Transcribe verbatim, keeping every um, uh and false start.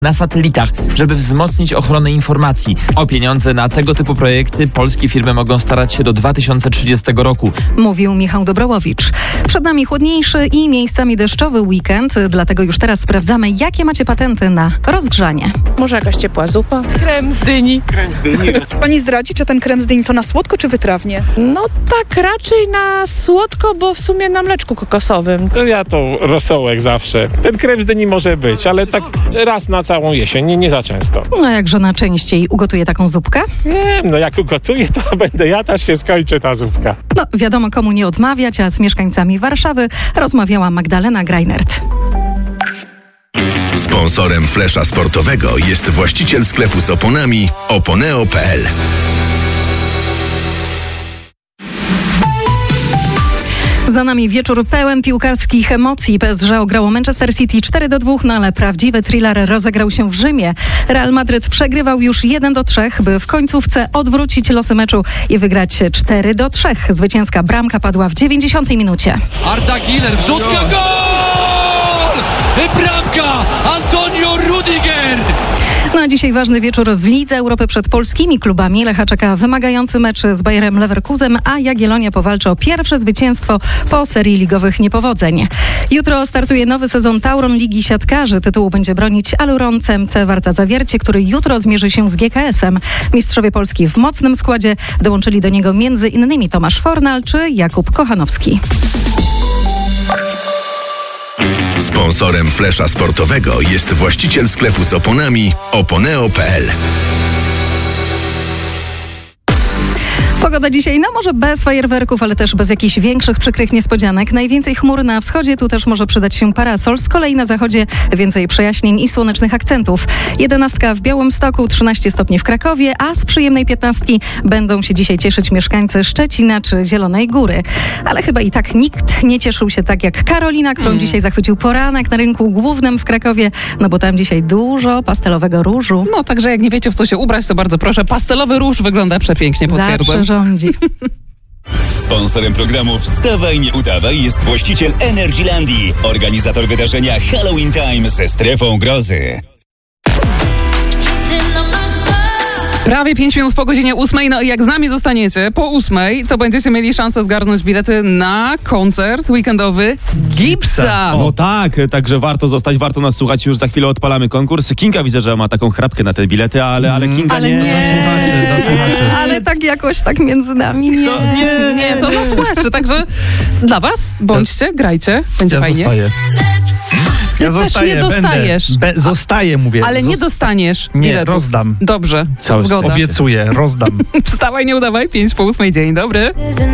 na satelitach, żeby wzmocnić ochronę informacji. O pieniądze na tego typu projekty polskie firmy mogą starać się do dwa tysiące trzydziestego roku. Mówił Michał Dobrołowicz. Przed nami chłodniejszy i miejscami deszczowy weekend, dlatego już teraz sprawdzamy, jakie macie patenty na rozgrzanie. Może jakaś ciepła zupa? Krem z dyni. Krem z dyni. Pani zdradzi, czy ten krem z dyni to na słodko, czy wytrawnie? No tak raczej na słodko, bo w sumie na mleczku kokosowym. To ja to rosołek zawsze. Ten krem z dyni może być, ale tak raz na całą jesień, nie, nie za często. No jak żona częściej ugotuje taką zupkę? Nie, no jak ugotuję, to będę ja, też się skończy ta zupka. No wiadomo, komu nie odmawiać, a z mieszkańcami Warszawy rozmawiała Magdalena Greinert. Sponsorem Flesza Sportowego jest właściciel sklepu z oponami oponeo kropka pe el. Za nami wieczór pełen piłkarskich emocji. P S G ograło Manchester City cztery do dwóch, no ale prawdziwy thriller rozegrał się w Rzymie. Real Madryt przegrywał już jeden do trzech, by w końcówce odwrócić losy meczu i wygrać cztery do trzech. Zwycięska bramka padła w dziewięćdziesiątej minucie. Arda Güler, wrzutka, gol! Bramka! Antonio Rudiger! No a dzisiaj ważny wieczór w Lidze Europy przed polskimi klubami. Lecha czeka wymagający mecz z Bayerem Leverkusen, a Jagiellonia powalczy o pierwsze zwycięstwo po serii ligowych niepowodzeń. Jutro startuje nowy sezon Tauron Ligi Siatkarzy. Tytułu będzie bronić Aluron C M C Warta Zawiercie, który jutro zmierzy się z G K S em. Mistrzowie Polski w mocnym składzie. Dołączyli do niego między innymi Tomasz Fornal czy Jakub Kochanowski. Sponsorem Flesza Sportowego jest właściciel sklepu z oponami oponeo kropka pe el. Pogoda dzisiaj, no może bez fajerwerków, ale też bez jakichś większych, przykrych niespodzianek. Najwięcej chmur na wschodzie, tu też może przydać się parasol. Z kolei na zachodzie więcej przejaśnień i słonecznych akcentów. Jedenastka w Białymstoku, trzynaście stopni w Krakowie, a z przyjemnej piętnastki będą się dzisiaj cieszyć mieszkańcy Szczecina czy Zielonej Góry. Ale chyba i tak nikt nie cieszył się tak jak Karolina, którą mm. dzisiaj zachwycił poranek na rynku głównym w Krakowie, no bo tam dzisiaj dużo pastelowego różu. No także jak nie wiecie, w co się ubrać, to bardzo proszę, pastelowy róż wygląda przepięknie, potwierdzam. Rządzi. Sponsorem programu Wstawaj, nie udawaj jest właściciel Energylandii, organizator wydarzenia Halloween Time ze strefą grozy. Prawie pięć minut po godzinie ósmej, no i jak z nami zostaniecie po ósmej, to będziecie mieli szansę zgarnąć bilety na koncert weekendowy Gipsa. No tak, także warto zostać, warto nas słuchać. Już za chwilę odpalamy konkurs. Kinga widzę, że ma taką chrapkę na te bilety, ale, ale Kinga ale nie. nie. Dla słuchaczy, dla słuchaczy. Ale tak jakoś tak między nami nie. To, nie, Nie, to dla słuchaczy, także dla was bądźcie, grajcie, będzie Ja fajnie. zostaję. Ty Ja też zostaję, nie dostajesz. Będę. Be, zostaję, mówię. Ale nie Zos- dostaniesz Nie, biletów. rozdam. Dobrze, Cały zgoda. Obiecuję, rozdam. Wstawaj, nie udawaj, pięć po ósmej, dzień dobry.